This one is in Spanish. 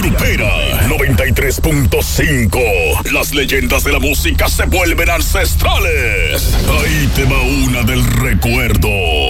Grupera 93.5. Las leyendas de la música se vuelven ancestrales. Ahí te va una del recuerdo.